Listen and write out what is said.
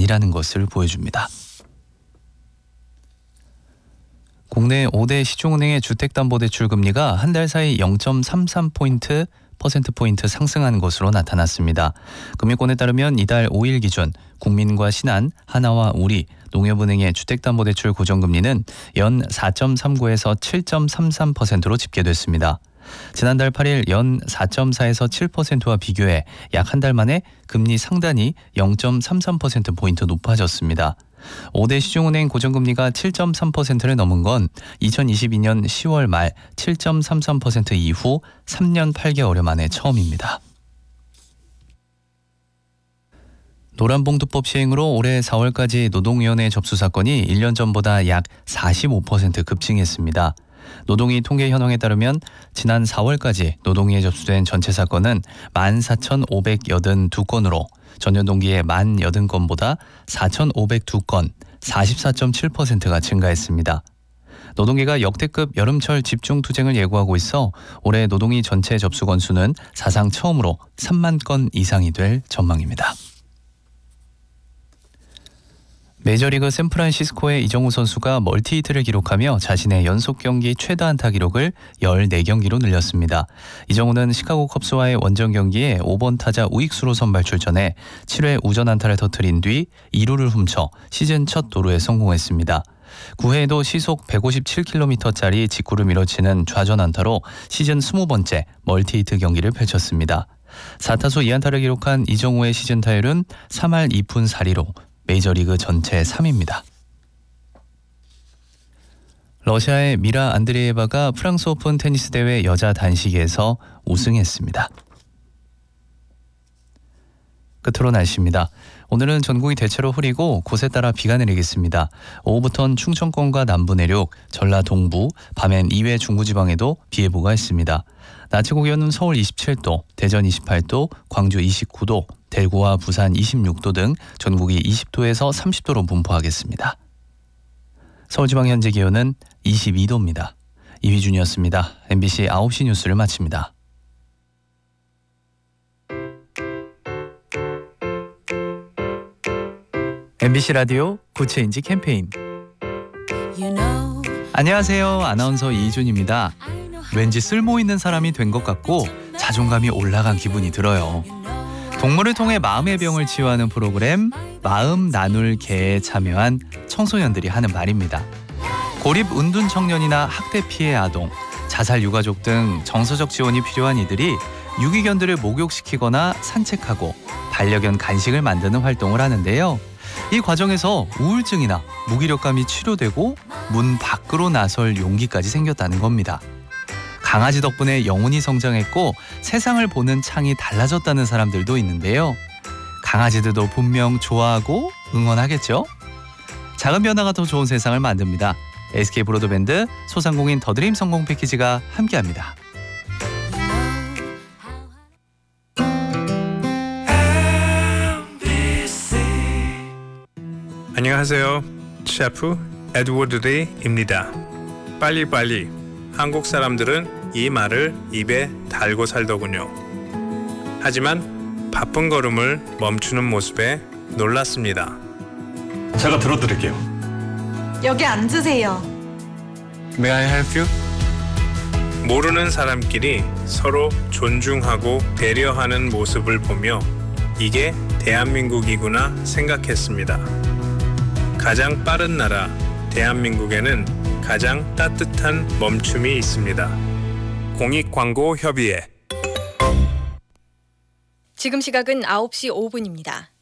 아니라는 것을 보여줍니다. 국내 5대 시중은행의 주택담보대출 금리가 한 달 사이 0.33%포인트 상승한 것으로 나타났습니다. 금융권에 따르면 이달 5일 기준 국민과 신한, 하나와 우리, 농협은행의 주택담보대출 고정금리는 연 4.39에서 7.33%로 집계됐습니다. 지난달 8일 연 4.4에서 7%와 비교해 약 한 달 만에 금리 상단이 0.33%포인트 높아졌습니다. 5대 시중은행 고정금리가 7.3%를 넘은 건 2022년 10월 말 7.33% 이후 3년 8개월여 만에 처음입니다. 노란봉투법 시행으로 올해 4월까지 노동위원회 접수 사건이 1년 전보다 약 45% 급증했습니다. 노동위 통계 현황에 따르면 지난 4월까지 노동위에 접수된 전체 사건은 14,582건으로 전년 동기의 1080건보다 4,502건, 44.7%가 증가했습니다. 노동계가 역대급 여름철 집중투쟁을 예고하고 있어 올해 노동위 전체 접수 건수는 사상 처음으로 3만 건 이상이 될 전망입니다. 메이저리그 샌프란시스코의 이정우 선수가 멀티히트를 기록하며 자신의 연속 경기 최다 안타 기록을 14경기로 늘렸습니다. 이정우는 시카고 컵스와의 원정 경기에 5번 타자 우익수로 선발 출전해 7회 우전 안타를 터뜨린 뒤 2루를 훔쳐 시즌 첫 도루에 성공했습니다. 9회에도 시속 157km짜리 직구를 밀어치는 좌전 안타로 시즌 20번째 멀티히트 경기를 펼쳤습니다. 4타수 2안타를 기록한 이정우의 시즌 타율은 3할 2푼 4리로 메이저리그 전체 3위입니다. 러시아의 미라 안드레예바가 프랑스 오픈 테니스 대회 여자 단식에서 우승했습니다. 끝으로 날씨입니다. 오늘은 전국이 대체로 흐리고 곳에 따라 비가 내리겠습니다. 오후부터는 충청권과 남부 내륙, 전라 동부, 밤엔 이외 중부지방에도 비 예보가 있습니다. 낮 최고 기온은 서울 27도, 대전 28도, 광주 29도, 대구와 부산 26도 등 전국이 20도에서 30도로 분포하겠습니다. 서울지방 현재 기온은 22도입니다. 이휘준이었습니다. MBC 9시 뉴스를 마칩니다. MBC 라디오 구체인지 캠페인. 안녕하세요. 아나운서 이희준입니다. 왠지 쓸모있는 사람이 된 것 같고 자존감이 올라간 기분이 들어요. 동물을 통해 마음의 병을 치유하는 프로그램 마음 나눌 개에 참여한 청소년들이 하는 말입니다. 고립 은둔 청년이나 학대 피해 아동, 자살 유가족 등 정서적 지원이 필요한 이들이 유기견들을 목욕시키거나 산책하고 반려견 간식을 만드는 활동을 하는데요. 이 과정에서 우울증이나 무기력감이 치료되고 문 밖으로 나설 용기까지 생겼다는 겁니다. 강아지 덕분에 영혼이 성장했고 세상을 보는 창이 달라졌다는 사람들도 있는데요. 강아지들도 분명 좋아하고 응원하겠죠? 작은 변화가 더 좋은 세상을 만듭니다. SK 브로드밴드 소상공인 더드림 성공 패키지가 함께합니다. 안녕하세요. 셰프 에드워드 리입니다. 빨리빨리. 한국 사람들은 이 말을 입에 달고 살더군요. 하지만 바쁜 걸음을 멈추는 모습에 놀랐습니다. 제가 들어드릴게요. 여기 앉으세요. May I help you? 모르는 사람끼리 서로 존중하고 배려하는 모습을 보며 이게 대한민국이구나 생각했습니다. 가장 빠른 나라 대한민국에는 가장 따뜻한 멈춤이 있습니다. 공익광고협의회. 지금 시각은 9시 5분입니다.